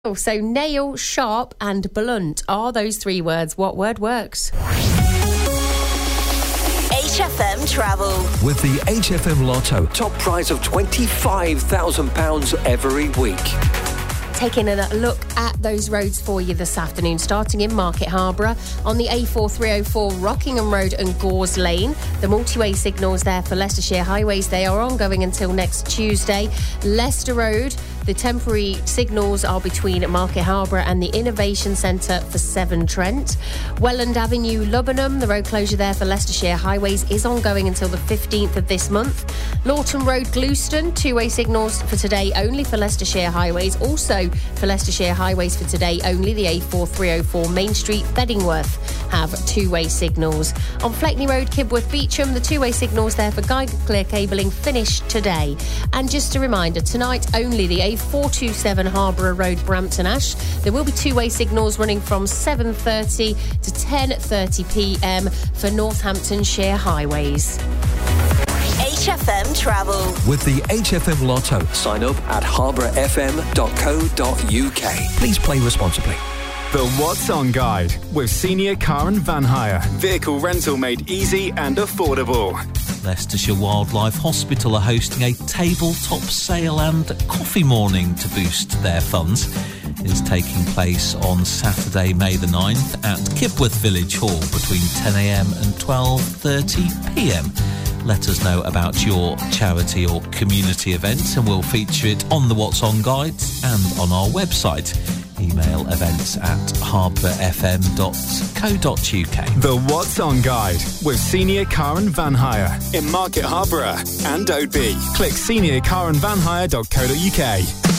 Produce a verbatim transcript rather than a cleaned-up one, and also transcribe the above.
So nail, sharp and blunt are those three words. What word works? H F M Travel. With the H F M Lotto, top prize of twenty-five thousand pounds every week. Taking a look at those roads for you this afternoon, starting in Market Harborough on the A four three oh four, Rockingham Road and Gores Lane. The multi-way signals there for Leicestershire highways, they are ongoing until next Tuesday. Leicester Road, the temporary signals are between Market Harborough and the Innovation Centre for Severn Trent. Welland Avenue, Lubbenham, the road closure there for Leicestershire highways is ongoing until the fifteenth of this month. Lawton Road, Gleuston, two-way signals for today only for Leicestershire highways. Also for Leicestershire highways for today only, the A four three oh four, Main Street, Beddingworth have two-way signals. On Fleckney Road, Kibworth, Beecham, the two-way signals there for Geiger Clear cabling finished today. And just a reminder, tonight only the A four two seven, Harborough Road, Brampton Ash. There will be two-way signals running from seven thirty to ten thirty p m for Northamptonshire highways. H F M Travel. With the H F M Lotto, sign up at harborough f m dot co dot u k. Please play responsibly. The What's On Guide with Senior Car and Van Hire. Vehicle rental made easy and affordable. Leicestershire Wildlife Hospital are hosting a tabletop sale and coffee morning to boost their funds. It is taking place on Saturday, May the ninth at Kibworth Village Hall between ten a m and twelve thirty p m. Let us know about your charity or community event and we'll feature it on the What's On Guide and on our website. Email events at harborough f m dot co dot u k. The What's On Guide with Senior Car and Van Hire in Market Harborough and Oadby. Click senior car and van hire dot co dot u k.